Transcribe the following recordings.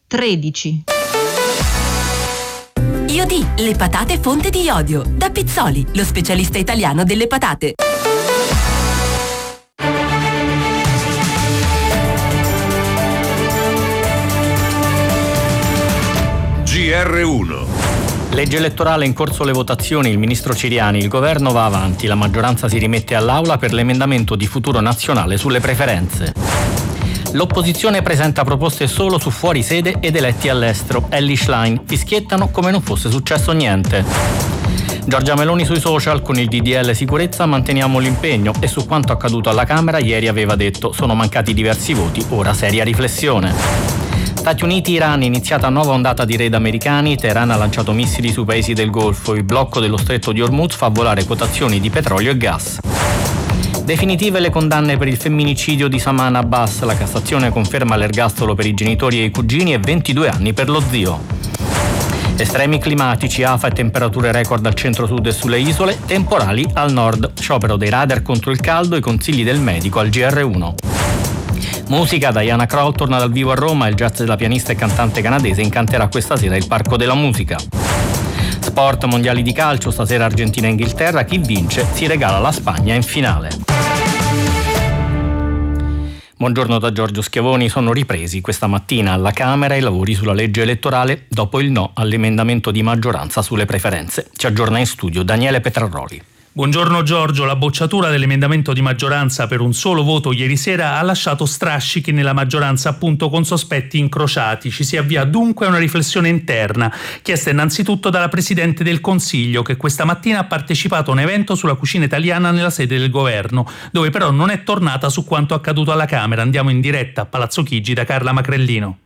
13. IOD, le patate fonte di iodio. Da Pizzoli, lo specialista italiano delle patate. GR1. Legge elettorale, in corso le votazioni, il ministro Ciriani, il governo va avanti, la maggioranza si rimette all'aula per l'emendamento di Futuro Nazionale sulle preferenze. L'opposizione presenta proposte solo su fuori sede ed eletti all'estero. Elly Schlein, fischiettano come non fosse successo niente. Giorgia Meloni sui social: con il DDL sicurezza manteniamo l'impegno, e su quanto accaduto alla Camera ieri aveva detto: sono mancati diversi voti, ora seria riflessione. Stati Uniti, Iran, iniziata nuova ondata di raid americani, Teheran ha lanciato missili sui paesi del Golfo, il blocco dello stretto di Hormuz fa volare quotazioni di petrolio e gas. Definitive le condanne per il femminicidio di Saman Abbas, la Cassazione conferma l'ergastolo per i genitori e i cugini e 22 anni per lo zio. Estremi climatici, afa e temperature record al centro-sud e sulle isole, temporali al nord, sciopero dei radar contro il caldo, i consigli del medico al GR1. Musica, Diana Krall torna dal vivo a Roma, il jazz della pianista e cantante canadese incanterà questa sera il Parco della Musica. Sport, mondiali di calcio, stasera Argentina e Inghilterra, chi vince si regala la Spagna in finale. Buongiorno da Giorgio Schiavoni. Sono ripresi questa mattina alla Camera i lavori sulla legge elettorale dopo il no all'emendamento di maggioranza sulle preferenze. Ci aggiorna in studio Daniele Petraroli. Buongiorno Giorgio, la bocciatura dell'emendamento di maggioranza per un solo voto ieri sera ha lasciato strascichi nella maggioranza, appunto con sospetti incrociati. Ci si avvia dunque a una riflessione interna, chiesta innanzitutto dalla Presidente del Consiglio, che questa mattina ha partecipato a un evento sulla cucina italiana nella sede del governo, dove però non è tornata su quanto accaduto alla Camera. Andiamo in diretta a Palazzo Chigi da Carla Macrellino.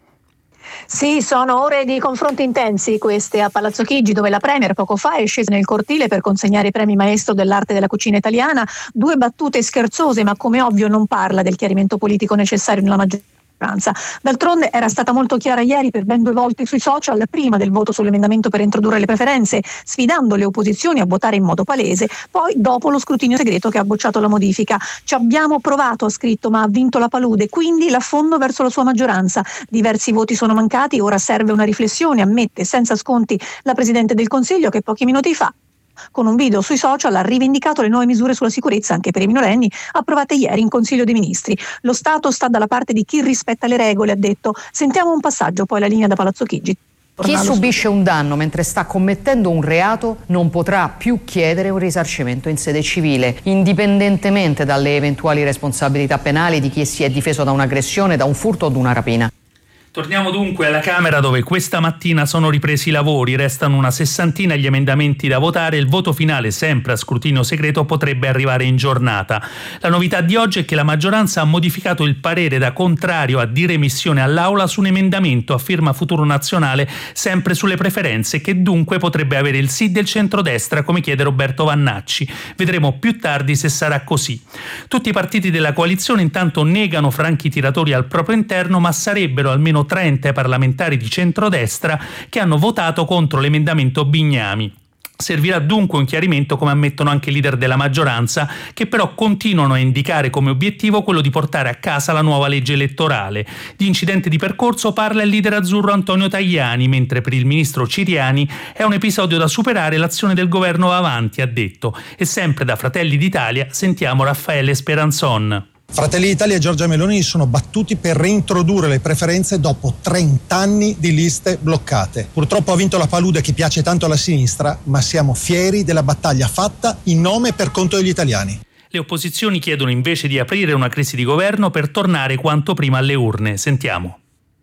Sì, sono ore di confronti intensi queste a Palazzo Chigi, dove la Premier poco fa è scesa nel cortile per consegnare i premi maestro dell'arte della cucina italiana. 2 battute scherzose, ma come ovvio non parla del chiarimento politico necessario nella maggioranza. D'altronde era stata molto chiara ieri per ben 2 volte sui social, prima del voto sull'emendamento per introdurre le preferenze, sfidando le opposizioni a votare in modo palese, poi dopo lo scrutinio segreto che ha bocciato la modifica. Ci abbiamo provato, ha scritto, ma ha vinto la palude, quindi l'affondo verso la sua maggioranza. Diversi voti sono mancati, ora serve una riflessione, ammette senza sconti la Presidente del Consiglio, che pochi minuti fa con un video sui social ha rivendicato le nuove misure sulla sicurezza anche per i minorenni approvate ieri in Consiglio dei Ministri. Lo Stato sta dalla parte di chi rispetta le regole, ha detto. Sentiamo un passaggio, poi la linea da Palazzo Chigi. Chi subisce un danno mentre sta commettendo un reato non potrà più chiedere un risarcimento in sede civile, indipendentemente dalle eventuali responsabilità penali di chi si è difeso da un'aggressione, da un furto o da una rapina. Torniamo dunque alla Camera, dove questa mattina sono ripresi i lavori, restano una 60 gli emendamenti da votare, il voto finale, sempre a scrutinio segreto, potrebbe arrivare in giornata. La novità di oggi è che la maggioranza ha modificato il parere da contrario a diremissione all'Aula su un emendamento a firma Futuro Nazionale sempre sulle preferenze, che dunque potrebbe avere il sì del centrodestra, come chiede Roberto Vannacci. Vedremo più tardi se sarà così. Tutti i partiti della coalizione intanto negano franchi tiratori al proprio interno, ma sarebbero almeno 30 parlamentari di centrodestra che hanno votato contro l'emendamento Bignami. Servirà dunque un chiarimento, come ammettono anche i leader della maggioranza, che però continuano a indicare come obiettivo quello di portare a casa la nuova legge elettorale. Di incidente di percorso parla il leader azzurro Antonio Tajani, mentre per il ministro Ciriani è un episodio da superare, l'azione del governo va avanti, ha detto. E sempre da Fratelli d'Italia sentiamo Raffaele Speranzon. Fratelli d'Italia e Giorgia Meloni sono battuti per reintrodurre le preferenze dopo 30 anni di liste bloccate. Purtroppo ha vinto la palude che piace tanto alla sinistra, ma siamo fieri della battaglia fatta in nome e per conto degli italiani. Le opposizioni chiedono invece di aprire una crisi di governo per tornare quanto prima alle urne. Sentiamo.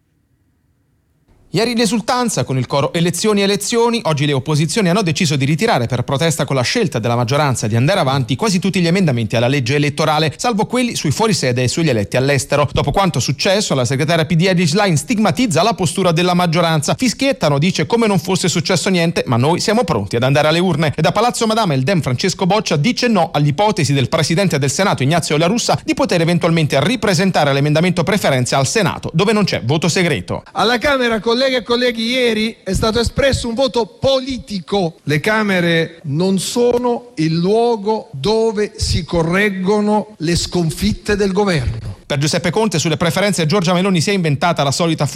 Ieri l'esultanza con il coro elezioni, oggi le opposizioni hanno deciso di ritirare per protesta con la scelta della maggioranza di andare avanti quasi tutti gli emendamenti alla legge elettorale, salvo quelli sui fuorisede e sugli eletti all'estero. Dopo quanto successo, la segretaria PD Elly Schlein stigmatizza la postura della maggioranza, fischiettano, dice come non fosse successo niente, ma noi siamo pronti ad andare alle urne. E da Palazzo Madama il Dem Francesco Boccia dice no all'ipotesi del Presidente del Senato Ignazio La Russa di poter eventualmente ripresentare l'emendamento preferenze al Senato, dove non c'è voto segreto. Alla Camera, colleghe e colleghi, ieri è stato espresso un voto politico. Le Camere non sono il luogo dove si correggono le sconfitte del governo. Per Giuseppe Conte sulle preferenze Giorgia Meloni si è inventata la solita